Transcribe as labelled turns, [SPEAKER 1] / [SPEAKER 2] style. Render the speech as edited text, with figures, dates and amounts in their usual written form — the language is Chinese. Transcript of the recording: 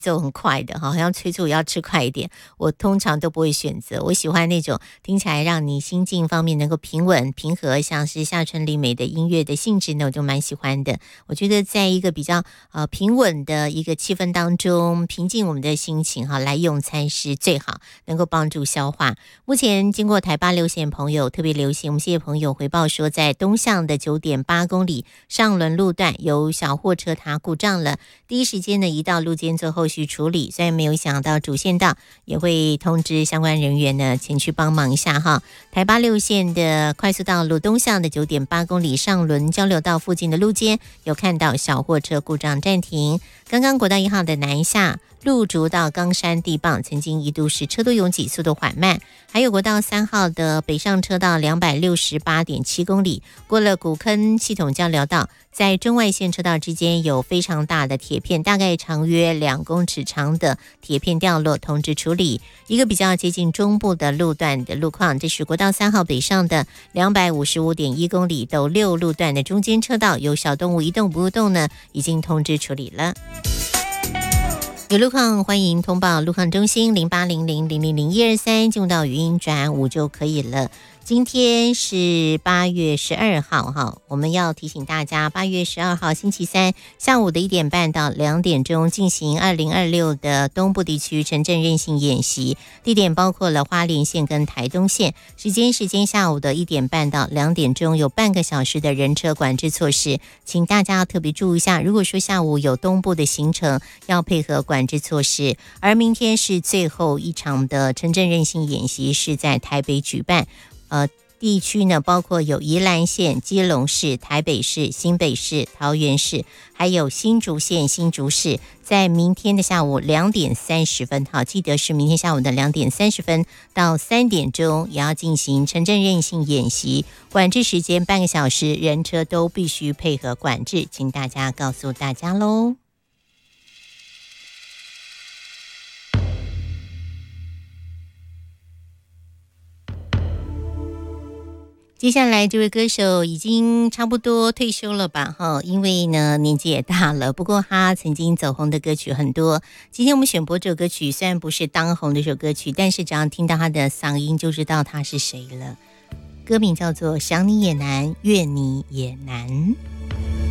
[SPEAKER 1] 奏很快的，好像催促要吃快一点，我通常都不会选择。我喜欢那种听起来让你心境方面能够平稳平和，像是夏春里美的音乐的性质呢，我就蛮喜欢的。我觉得在一个比较平稳的一个气氛当中，平静我们的心情来用餐是最好，能够帮助消化。目前经过台8、6线朋友特别留心，我们谢谢朋友回报说，在东向的9.8公里上轮路段有小货车它故障了，第一时间呢移到路肩做后续处理，虽然没有想到主线道，也会通知相关人员呢前去帮忙一下哈。台8、6线的快速道路东向的9.8公里上轮交流道附近的路肩有看到小货车故障暂停，刚刚国道1号的南下路竹到冈山地磅曾经一度是车多拥挤，速度缓慢，还有国道3号的北上车道268.7公里过了古坑系统交流道，在中外线车道之间有非常大的铁片，大概长约2公尺长的铁片掉落，通知处理。一个比较接近中部的路段的路况，这是国道3号北上的255.1公里斗六路段的中间车道，有小动物一动不动呢，已经通知处理了。有路况欢迎通报路况中心0800000123，进入到语音转5就可以了。今天是8月12号哈，我们要提醒大家，8月12号星期三下午的1点半到2点钟进行2026的东部地区城镇韧性演习，地点包括了花莲县跟台东县，时间下午的1点半到2点钟，有半个小时的人车管制措施，请大家特别注意一下，如果说下午有东部的行程，要配合管制措施。而明天是最后一场的城镇韧性演习，是在台北举办。地区呢包括有宜兰县、基隆市、台北市、新北市、桃园市，还有新竹县、新竹市，在明天的下午2点30分，好，记得是明天下午的2点30分到3点钟，也要进行城镇韧性演习，管制时间半个小时，人车都必须配合管制，请大家告诉大家咯。接下来这位歌手已经差不多退休了吧因为呢年纪也大了，不过他曾经走红的歌曲很多。今天我们选播这首歌曲虽然不是当红的一首歌曲，但是只要听到他的嗓音就知道他是谁了。歌名叫做想你也难，怨你也难。